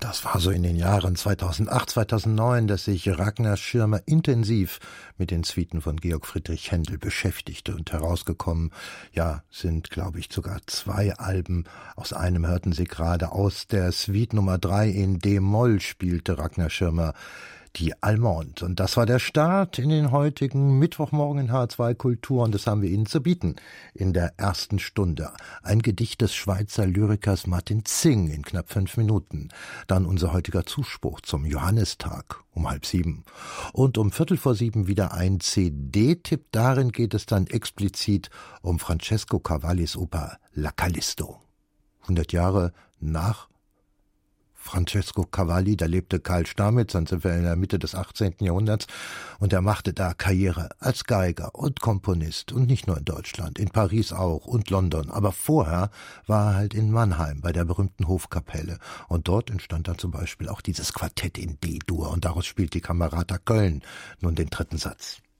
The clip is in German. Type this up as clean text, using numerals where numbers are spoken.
Das war so in den Jahren 2008, 2009, dass sich Ragnar Schirmer intensiv mit den Suiten von Georg Friedrich Händel beschäftigte und herausgekommen, ja, sind, glaube ich, sogar 2 Alben. Aus einem hörten Sie gerade, aus der Suite Nummer 3 in D-Moll spielte Ragnar Schirmer die Allemande. Und das war der Start in den heutigen Mittwochmorgen in H2 Kultur, und das haben wir Ihnen zu bieten in der ersten Stunde. Ein Gedicht des Schweizer Lyrikers Martin Zing in knapp 5 Minuten. Dann unser heutiger Zuspruch zum Johannistag um 6:30. Und um 6:15 wieder ein CD-Tipp. Darin geht es dann explizit um Francesco Cavallis Oper La Callisto. 100 Jahre nach Francesco Cavalli, da lebte Karl Stamitz, dann sind wir in der Mitte des 18. Jahrhunderts, und er machte da Karriere als Geiger und Komponist, und nicht nur in Deutschland, in Paris auch und London, aber vorher war er halt in Mannheim bei der berühmten Hofkapelle, und dort entstand dann zum Beispiel auch dieses Quartett in D-Dur, und daraus spielt die Camerata Köln nun den 3. Satz.